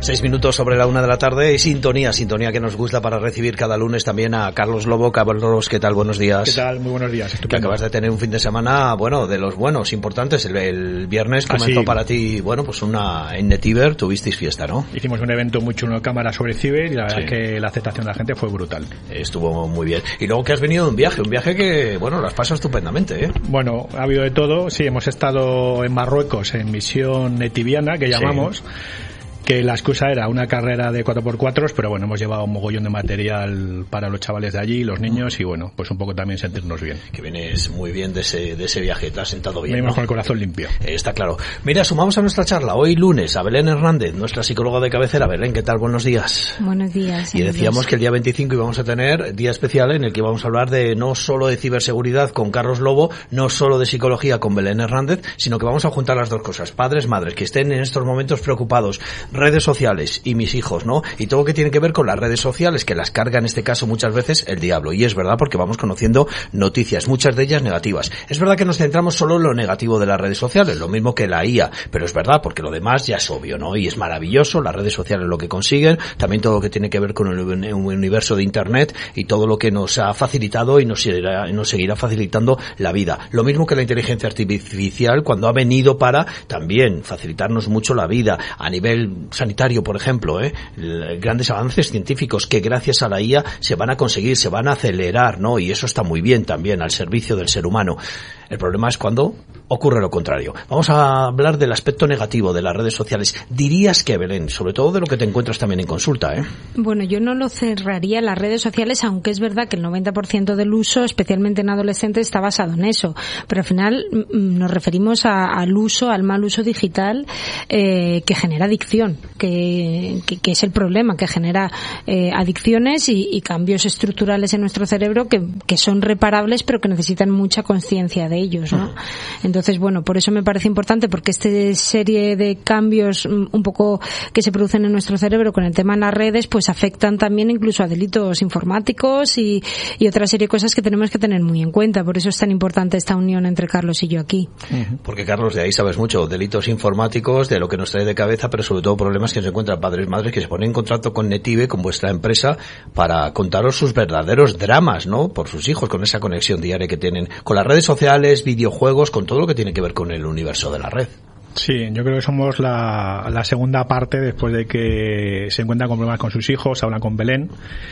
6 minutos sobre la 1 de la tarde y sintonía que nos gusta para recibir cada lunes también a Carlos Lobo. Carlos, ¿qué tal? Buenos días. ¿Qué tal? Muy buenos días. Estupendo. Que acabas de tener un fin de semana, bueno, de los buenos, importantes. El viernes comenzó para ti, bueno, pues en Netiver tuvisteis fiesta, ¿no? Hicimos un evento muy chulo de cámara sobre ciber y la verdad es que la aceptación de la gente fue brutal. Estuvo muy bien. Y luego que has venido de un viaje que, bueno, lo has pasado estupendamente, ¿eh? Bueno, ha habido de todo. Sí, hemos estado en Marruecos en misión netiviana, que llamamos. Que la excusa era una carrera de 4x4, pero bueno, hemos llevado un mogollón de material para los chavales de allí, los niños, y bueno, pues un poco también sentirnos bien. Que vienes muy bien de ese viaje, te has sentado bien, venimos, ¿no? Con el corazón limpio. Está claro. Mira, sumamos a nuestra charla hoy lunes a Belén Hernández, nuestra psicóloga de cabecera. Belén, ¿qué tal? Buenos días. Buenos días. Y decíamos que el día 25 íbamos a tener día especial en el que íbamos a hablar de no solo de ciberseguridad con Carlos Lobo, no solo de psicología con Belén Hernández, sino que vamos a juntar las dos cosas. Padres, madres, que estén en estos momentos preocupados, redes sociales y mis hijos, ¿no? Y todo lo que tiene que ver con las redes sociales, que las carga en este caso muchas veces el diablo. Y es verdad, porque vamos conociendo noticias, muchas de ellas negativas. Es verdad que nos centramos solo en lo negativo de las redes sociales, lo mismo que la IA, pero es verdad, porque lo demás ya es obvio, ¿no? Y es maravilloso, las redes sociales lo que consiguen, también todo lo que tiene que ver con el universo de Internet y todo lo que nos ha facilitado y nos seguirá facilitando la vida. Lo mismo que la inteligencia artificial, cuando ha venido para también facilitarnos mucho la vida a nivel sanitario, por ejemplo, grandes avances científicos que gracias a la IA se van a conseguir, se van a acelerar, ¿no? Y eso está muy bien también al servicio del ser humano. El problema es cuando ocurre lo contrario. Vamos a hablar del aspecto negativo de las redes sociales. Dirías que, Belén, sobre todo de lo que te encuentras también en consulta, ¿eh? Bueno, yo no lo cerraría las redes sociales, aunque es verdad que el 90% del uso, especialmente en adolescentes, está basado en eso. Pero al final nos referimos al uso, al mal uso digital que genera adicción, que es el problema, que genera adicciones y cambios estructurales en nuestro cerebro que son reparables, pero que necesitan mucha conciencia de ellos, ¿no? Entonces, bueno, por eso me parece importante, porque esta serie de cambios un poco que se producen en nuestro cerebro con el tema en las redes, pues afectan también incluso a delitos informáticos y otra serie de cosas que tenemos que tener muy en cuenta. Por eso es tan importante esta unión entre Carlos y yo aquí. Porque, Carlos, de ahí sabes mucho, delitos informáticos, de lo que nos trae de cabeza, pero sobre todo problemas que se encuentran padres, madres, que se ponen en contacto con Netive, con vuestra empresa, para contaros sus verdaderos dramas, ¿no? Por sus hijos, con esa conexión diaria que tienen con las redes sociales, videojuegos, con todo lo que tiene que ver con el universo de la red. Sí, yo creo que somos la segunda parte después de que se encuentran con problemas con sus hijos, hablan con Belén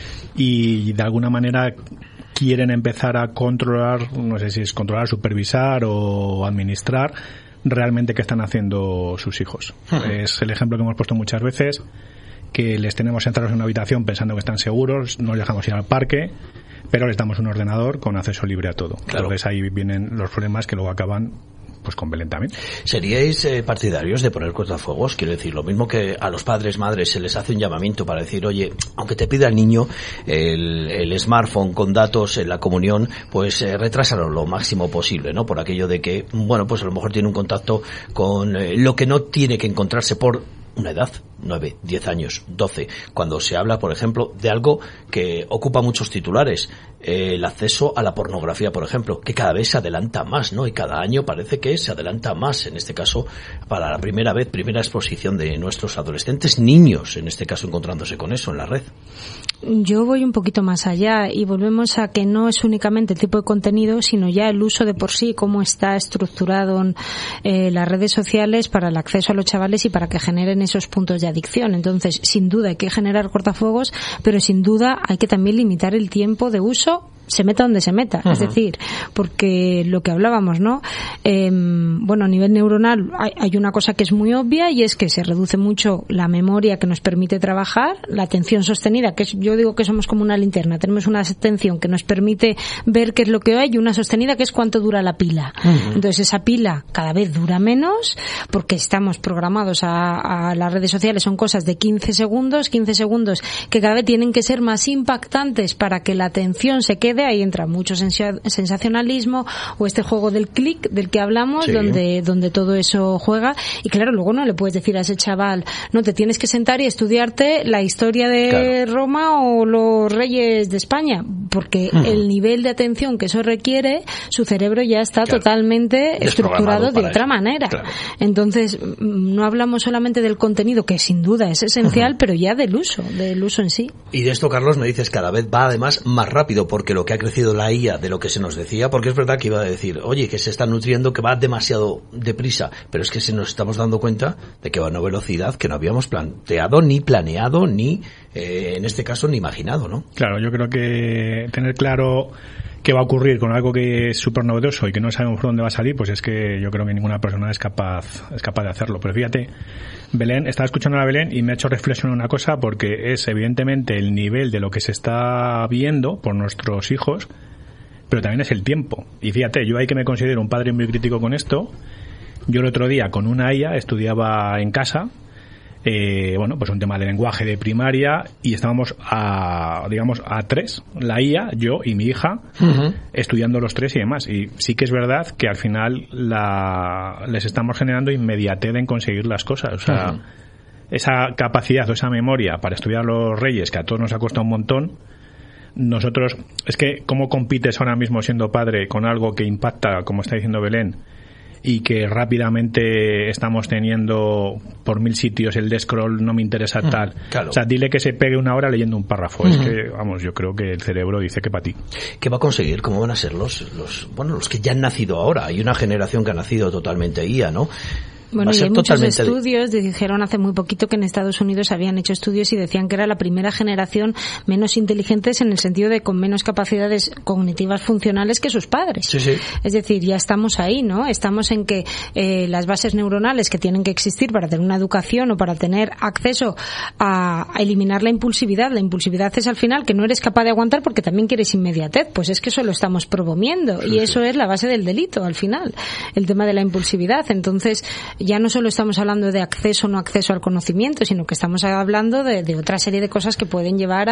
y de alguna manera quieren empezar a controlar, no sé si es controlar, supervisar o administrar realmente qué están haciendo sus hijos. Es el ejemplo que hemos puesto muchas veces, que les tenemos encerrados en una habitación pensando que están seguros, no les dejamos ir al parque, pero les damos un ordenador con acceso libre a todo. Claro. Entonces ahí vienen los problemas que luego acaban pues con Belén también. ¿Seríais partidarios de poner cortafuegos? Quiero decir, lo mismo que a los padres, madres se les hace un llamamiento para decir, oye, aunque te pida el niño el smartphone con datos en la comunión, pues retrásalo lo máximo posible, ¿no? Por aquello de que, bueno, pues a lo mejor tiene un contacto con lo que no tiene que encontrarse por una edad, 9, 10 años, 12, cuando se habla, por ejemplo, de algo que ocupa muchos titulares, el acceso a la pornografía, por ejemplo, que cada vez se adelanta más, ¿no? Y cada año parece que se adelanta más, en este caso, para la primera exposición de nuestros adolescentes, niños, en este caso, encontrándose con eso en la red. Yo voy un poquito más allá y volvemos a que no es únicamente el tipo de contenido, sino ya el uso de por sí, cómo está estructurado las redes sociales para el acceso a los chavales y para que generen esos puntos de adicción. Entonces, sin duda hay que generar cortafuegos, pero sin duda hay que también limitar el tiempo de uso, se meta donde se meta. Es decir, porque lo que hablábamos, ¿no? Bueno, a nivel neuronal hay una cosa que es muy obvia y es que se reduce mucho la memoria que nos permite trabajar, la atención sostenida, que yo digo que somos como una linterna, tenemos una atención que nos permite ver qué es lo que hay y una sostenida que es cuánto dura la pila. Entonces esa pila cada vez dura menos porque estamos programados a las redes sociales, son cosas de 15 segundos que cada vez tienen que ser más impactantes para que la atención se quede tarde, ahí entra mucho sensacionalismo o este juego del click del que hablamos, sí, donde todo eso juega. Y claro, luego no le puedes decir a ese chaval, no, te tienes que sentar y estudiarte la historia de Roma o los reyes de España, porque el nivel de atención que eso requiere, su cerebro ya está totalmente estructurado de otra manera. Entonces, no hablamos solamente del contenido, que sin duda es esencial, pero ya del uso en sí. Y de esto, Carlos, me dices, cada vez va además más rápido, porque lo que ha crecido la IA de lo que se nos decía, porque es verdad que iba a decir, oye, que se está nutriendo, que va demasiado deprisa, pero es que se nos estamos dando cuenta de que va a una velocidad que no habíamos planteado, ni planeado, ni, en este caso, ni imaginado, ¿no? Claro, yo creo que tener claro qué va a ocurrir con algo que es súper novedoso y que no sabemos por dónde va a salir, pues es que yo creo que ninguna persona es capaz de hacerlo. Pero fíjate, Belén, estaba escuchando a Belén y me ha hecho reflexionar una cosa, porque es evidentemente el nivel de lo que se está viendo por nuestros hijos, pero también es el tiempo. Y fíjate, yo ahí que me considero un padre muy crítico con esto, yo el otro día con una IA estudiaba en casa, pues un tema de lenguaje de primaria, y estábamos a 3, la IA, yo y mi hija, estudiando los 3 y demás. Y sí que es verdad que al final les estamos generando inmediatez en conseguir las cosas. O sea, esa capacidad o esa memoria para estudiar los reyes, que a todos nos ha costado un montón, nosotros, es que ¿cómo compites ahora mismo siendo padre con algo que impacta, como está diciendo Belén, y que rápidamente estamos teniendo por 1000 sitios el de scroll, no me interesa tal? Claro. O sea, dile que se pegue una hora leyendo un párrafo. Es que, vamos, yo creo que el cerebro dice que para ti. ¿Qué va a conseguir? ¿Cómo van a ser los que ya han nacido ahora? Hay una generación que ha nacido totalmente IA, ¿no? Bueno, y hay muchos estudios, dijeron hace muy poquito que en Estados Unidos habían hecho estudios y decían que era la primera generación menos inteligentes, en el sentido de con menos capacidades cognitivas funcionales que sus padres. Sí, sí. Es decir, ya estamos ahí, ¿no? Estamos en que las bases neuronales que tienen que existir para tener una educación o para tener acceso a eliminar la impulsividad. La impulsividad es al final que no eres capaz de aguantar porque también quieres inmediatez. Pues es que eso lo estamos promoviendo, y eso es la base del delito al final, el tema de la impulsividad. Entonces, ya no solo estamos hablando de acceso o no acceso al conocimiento, sino que estamos hablando de otra serie de cosas que pueden llevar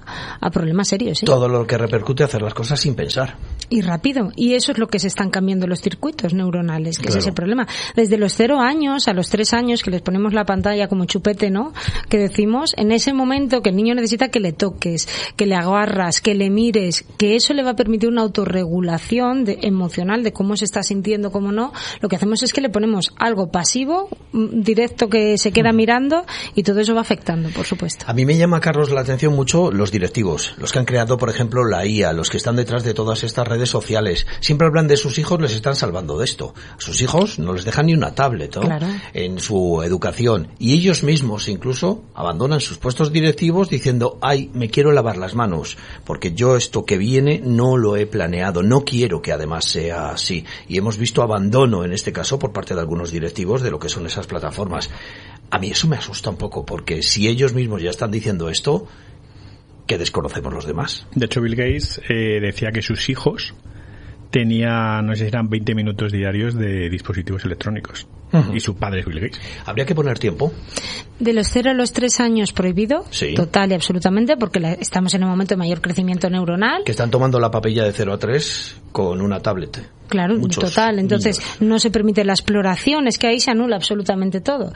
a problemas serios. ¿Sí? Todo lo que repercute a hacer las cosas sin pensar. Y rápido. Y eso es lo que se están cambiando los circuitos neuronales, que ese es el problema. Desde los 0 años a los 3 años, que les ponemos la pantalla como chupete, ¿no? Que decimos, en ese momento que el niño necesita que le toques, que le agarras, que le mires, que eso le va a permitir una autorregulación emocional de cómo se está sintiendo, cómo no. Lo que hacemos es que le ponemos algo pasivo, directo, que se queda mirando, y todo eso va afectando, por supuesto. A mí me llama, Carlos, la atención mucho los directivos, los que han creado, por ejemplo, la IA, los que están detrás de todas estas redes sociales. Siempre hablan de sus hijos, les están salvando de esto. A sus hijos no les dejan ni una tablet, ¿no? Claro. En su educación. Y ellos mismos incluso abandonan sus puestos directivos diciendo, ay, me quiero lavar las manos, porque yo esto que viene no lo he planeado, no quiero que además sea así. Y hemos visto abandono, en este caso, por parte de algunos directivos de lo que son esas plataformas. A mí eso me asusta un poco, porque si ellos mismos ya están diciendo esto, ¿qué desconocemos los demás? De hecho, Bill Gates decía que sus hijos tenían, no sé si eran 20 minutos diarios de dispositivos electrónicos. Y su padre es Bill Gates. ¿Habría que poner tiempo? De los 0 a los 3 años prohibido, sí, total y absolutamente, porque estamos en un momento de mayor crecimiento neuronal. Que están tomando la papilla de 0 a 3 con una tablet. Claro, total. Entonces, niños, no se permite la exploración, es que ahí se anula absolutamente todo.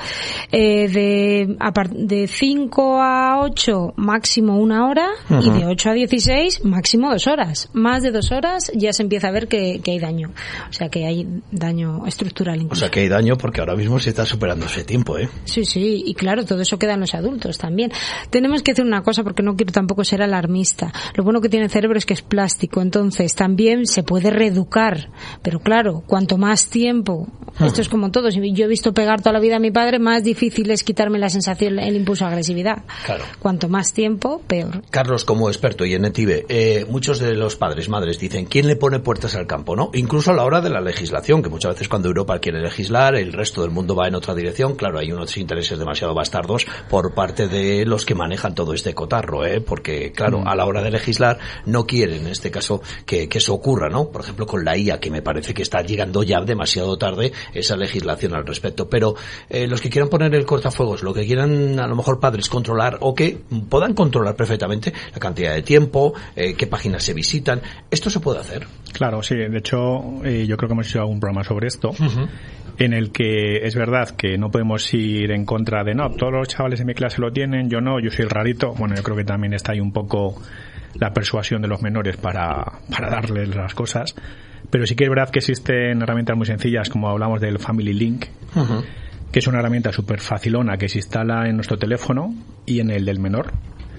De 5 a 8, máximo 1 hora, y de 8 a 16, máximo 2 horas. Más de 2 horas ya se empieza a ver que hay daño. O sea, que hay daño estructural incluso. O sea, que hay daño porque ahora mismo se está superando ese tiempo, ¿eh? Sí, sí, y claro, todo eso queda en los adultos también. Tenemos que hacer una cosa, porque no quiero tampoco ser alarmista. Lo bueno que tiene el cerebro es que es plástico, entonces también se puede reeducar. Pero claro, cuanto más tiempo, esto es como todo, si yo he visto pegar toda la vida a mi padre, más difícil es quitarme la sensación, el impulso a agresividad. Claro. Cuanto más tiempo, peor. Carlos, como experto y en ETIBE, muchos de los padres, madres dicen, ¿quién le pone puertas al campo, no? Incluso a la hora de la legislación, que muchas veces cuando Europa quiere legislar, el resto del mundo va en otra dirección. Claro, hay unos intereses demasiado bastardos por parte de los que manejan todo este cotarro, porque claro, a la hora de legislar no quieren, en este caso, que eso ocurra, ¿no? Por ejemplo, con la IA, que me parece que está llegando ya demasiado tarde esa legislación al respecto. Pero los que quieran poner el cortafuegos, lo que quieran a lo mejor padres controlar o que puedan controlar perfectamente la cantidad de tiempo, qué páginas se visitan, ¿esto se puede hacer? Claro, sí. De hecho, yo creo que hemos hecho algún programa sobre esto, en el que es verdad que no podemos ir en contra de, no, todos los chavales de mi clase lo tienen, yo no, yo soy el rarito. Bueno, yo creo que también está ahí un poco la persuasión de los menores para darles las cosas. Pero sí que es verdad que existen herramientas muy sencillas, como hablamos del Family Link, que es una herramienta súper facilona que se instala en nuestro teléfono y en el del menor.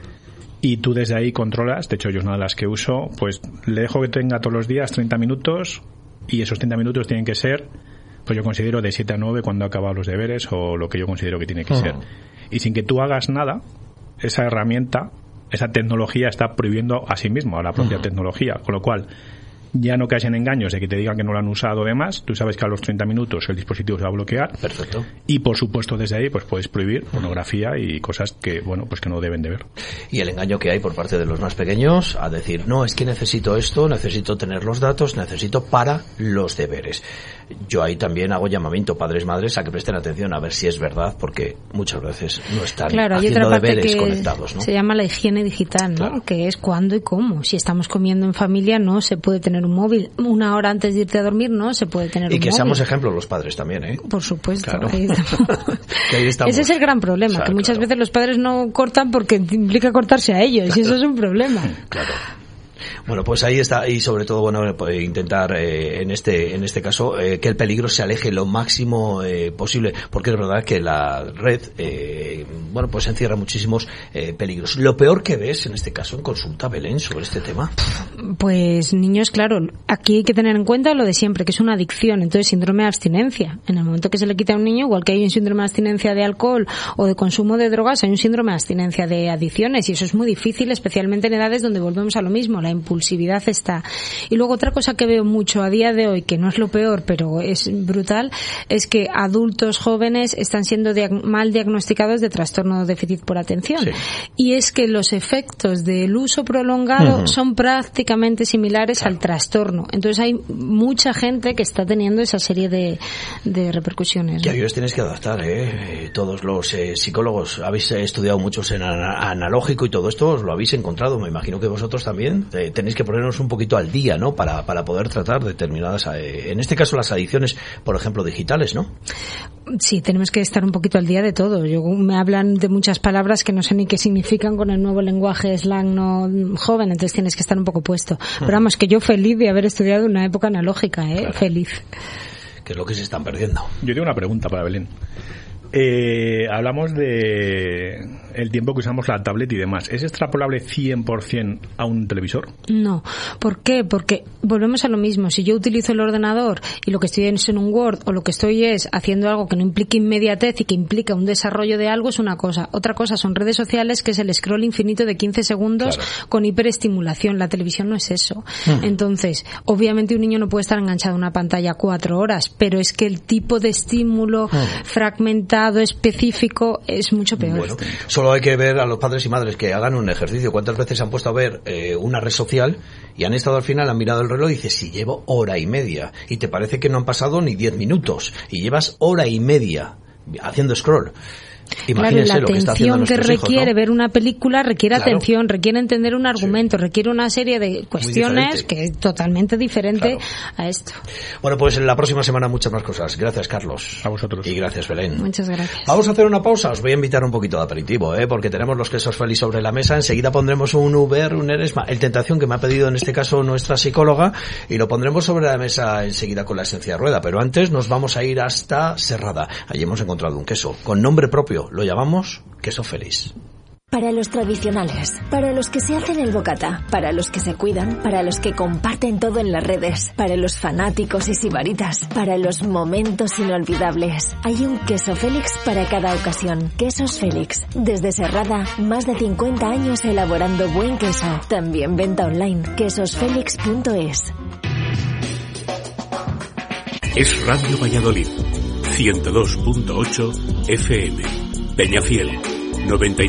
Y tú desde ahí controlas, de hecho yo es una de las que uso, pues le dejo que tenga todos los días 30 minutos y esos 30 minutos tienen que ser, pues yo considero de 7 a 9 cuando acaba los deberes o lo que yo considero que tiene que ser. Y sin que tú hagas nada, esa herramienta, esa tecnología está prohibiendo a sí mismo, a la propia tecnología, con lo cual ya no caes en engaños de que te digan que no lo han usado o demás. Tú sabes que a los 30 minutos el dispositivo se va a bloquear. Perfecto. Y por supuesto desde ahí pues puedes prohibir pornografía y cosas que, bueno, pues que no deben de ver. Y el engaño que hay por parte de los más pequeños a decir, no, es que necesito esto, necesito tener los datos, necesito para los deberes. Yo ahí también hago llamamiento, padres, madres, a que presten atención a ver si es verdad, porque muchas veces no están haciendo deberes conectados, ¿no? Se llama la higiene digital, ¿no? Claro. Que es cuándo y cómo. Si estamos comiendo en familia, no se puede tener un móvil. Una hora antes de irte a dormir, no se puede tener un móvil. Y que seamos ejemplos los padres también, ¿eh? Por supuesto. Claro. Ahí estamos. Que ahí estamos. Ese es el gran problema, o sea, que muchas veces los padres no cortan porque implica cortarse a ellos, y eso es un problema. Claro. Bueno, pues ahí está, y sobre todo, bueno, intentar en este caso que el peligro se aleje lo máximo posible, porque es verdad que la red, bueno, pues encierra muchísimos peligros. Lo peor que ves en este caso en consulta, Belén, sobre este tema. Pues niños, claro, aquí hay que tener en cuenta lo de siempre, que es una adicción, entonces síndrome de abstinencia. En el momento que se le quita a un niño, igual que hay un síndrome de abstinencia de alcohol o de consumo de drogas, hay un síndrome de abstinencia de adicciones, y eso es muy difícil, especialmente en edades donde volvemos a lo mismo, la impulsividad está. Y luego otra cosa que veo mucho a día de hoy, que no es lo peor, pero es brutal, es que adultos jóvenes están siendo mal diagnosticados de trastorno de déficit por atención. Sí. Y es que los efectos del uso prolongado son prácticamente similares al trastorno. Entonces hay mucha gente que está teniendo esa serie de repercusiones. Que ahí os tenéis que adaptar, todos los psicólogos habéis estudiado muchos en analógico y todo esto os lo habéis encontrado. Me imagino que vosotros también tenéis que ponernos un poquito al día, ¿no? Para poder tratar determinadas, en este caso las adicciones, por ejemplo, digitales, ¿no? Sí, tenemos que estar un poquito al día de todo. Me hablan de muchas palabras que no sé ni qué significan con el nuevo lenguaje slang no joven, entonces tienes que estar un poco puesto. Pero vamos, que yo feliz de haber estudiado una época analógica, claro. Feliz. Que es lo que se están perdiendo. Yo tengo una pregunta para Belén. Hablamos de el tiempo que usamos la tablet y demás. ¿Es extrapolable 100% a un televisor? No. ¿Por qué? Porque volvemos a lo mismo. Si yo utilizo el ordenador y lo que estoy es en un Word, o lo que estoy es haciendo algo que no implique inmediatez y que implica un desarrollo de algo, es una cosa. Otra cosa son redes sociales, que es el scroll infinito de 15 segundos, claro, con hiperestimulación. La televisión no es eso. Entonces, obviamente un niño no puede estar enganchado a una pantalla 4 horas, pero es que el tipo de estímulo fragmentado, específico, es mucho peor. Bueno, solo hay que ver a los padres y madres que hagan un ejercicio. ¿Cuántas veces se han puesto a ver una red social y han estado al final, han mirado el reloj y dices, si llevo hora y media, y te parece que no han pasado ni 10 minutos y llevas hora y media haciendo scroll? Imagínense, claro, la lo que está haciendo atención que requiere, ¿no? Ver una película requiere, claro, atención, requiere entender un argumento, requiere una serie de cuestiones que es totalmente diferente, claro, a esto. Bueno, pues en la próxima semana muchas más cosas. Gracias, Carlos. A vosotros. Y gracias, Belén. Muchas gracias. Vamos a hacer una pausa. Os voy a invitar un poquito de aperitivo, porque tenemos los quesos Feliz sobre la mesa. Enseguida pondremos un Uber, un Eresma, el Tentación, que me ha pedido en este caso nuestra psicóloga, y lo pondremos sobre la mesa enseguida con la esencia de rueda. Pero antes nos vamos a ir hasta Serrada. Allí hemos encontrado un queso con nombre propio. Lo llamamos queso Feliz. Para los tradicionales, para los que se hacen el bocata, para los que se cuidan, para los que comparten todo en las redes, para los fanáticos y sibaritas, para los momentos inolvidables. Hay un queso Félix para cada ocasión. Quesos Félix. Desde Serrada, más de 50 años elaborando buen queso. También venta online. quesosfelix.es. Es Radio Valladolid, 102.8 FM. Peñafiel,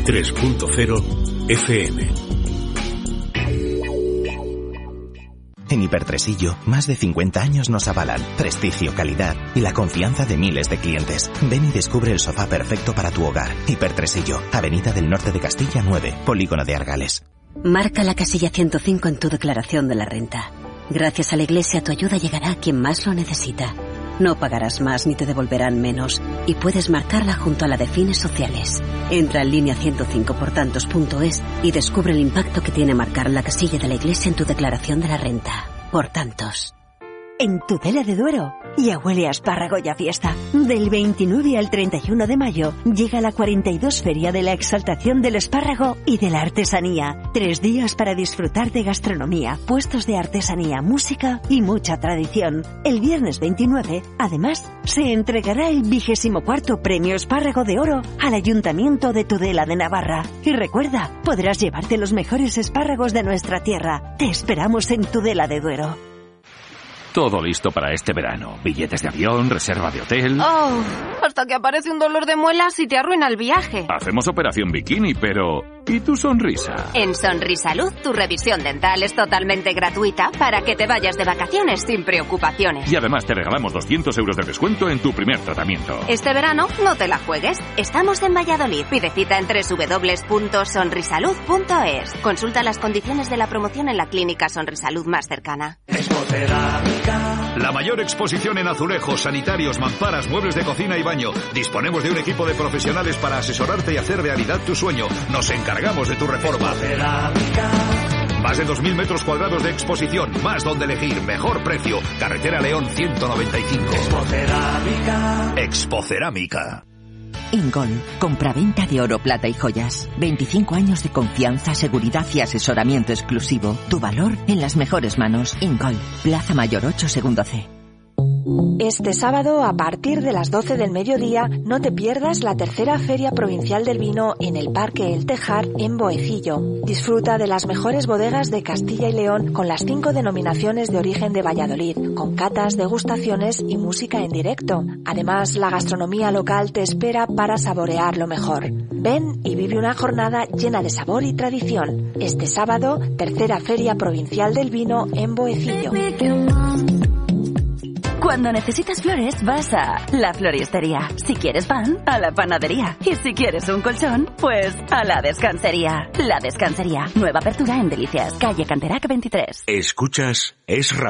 93.0 FM. En Hipertresillo, más de 50 años nos avalan prestigio, calidad y la confianza de miles de clientes. Ven y descubre el sofá perfecto para tu hogar. Hipertresillo, Avenida del Norte de Castilla 9, Polígono de Argales. Marca la casilla 105 en tu declaración de la renta. Gracias a la Iglesia, tu ayuda llegará a quien más lo necesita. No pagarás más ni te devolverán menos. Y puedes marcarla junto a la de fines sociales. Entra en línea 105portantos.es y descubre el impacto que tiene marcar la casilla de la Iglesia en tu declaración de la renta. Por tantos. En Tudela de Duero ya huele a espárrago y a fiesta. Del 29 al 31 de mayo llega la 42 Feria de la Exaltación del Espárrago y de la Artesanía. 3 días para disfrutar de gastronomía, puestos de artesanía, música y mucha tradición. El viernes 29, además, se entregará el 24º Premio Espárrago de Oro al Ayuntamiento de Tudela de Navarra. Y recuerda, podrás llevarte los mejores espárragos de nuestra tierra. Te esperamos en Tudela de Duero. Todo listo para este verano. Billetes de avión, reserva de hotel... Oh, hasta que aparece un dolor de muelas y te arruina el viaje. Hacemos operación bikini, pero... ¿y tu sonrisa? En Sonrisalud, tu revisión dental es totalmente gratuita para que te vayas de vacaciones sin preocupaciones. Y además te regalamos 200 euros de descuento en tu primer tratamiento. Este verano no te la juegues. Estamos en Valladolid. Pide cita en www.sonrisalud.es. Consulta las condiciones de la promoción en la clínica Sonrisalud más cercana. La mayor exposición en azulejos, sanitarios, mamparas, muebles de cocina y baño. Disponemos de un equipo de profesionales para asesorarte y hacer realidad tu sueño. Nos encargamos de tu reforma. Más de 2.000 metros cuadrados de exposición, más donde elegir, mejor precio. Carretera León 195. Expocerámica. Ingol, compraventa de oro, plata y joyas. 25 años de confianza, seguridad y asesoramiento exclusivo. Tu valor en las mejores manos. Ingol, Plaza Mayor 8, segundo C. Este sábado, a partir de las 12 del mediodía, no te pierdas la tercera Feria Provincial del Vino en el Parque El Tejar, en Boecillo. Disfruta de las mejores bodegas de Castilla y León con las 5 denominaciones de origen de Valladolid, con catas, degustaciones y música en directo. Además, la gastronomía local te espera para saborear lo mejor. Ven y vive una jornada llena de sabor y tradición. Este sábado, tercera Feria Provincial del Vino en Boecillo. Cuando necesitas flores, vas a la floristería. Si quieres pan, a la panadería. Y si quieres un colchón, pues a la descansería. La Descansería. Nueva apertura en Delicias, calle Canterac 23. Escuchas Es Radio.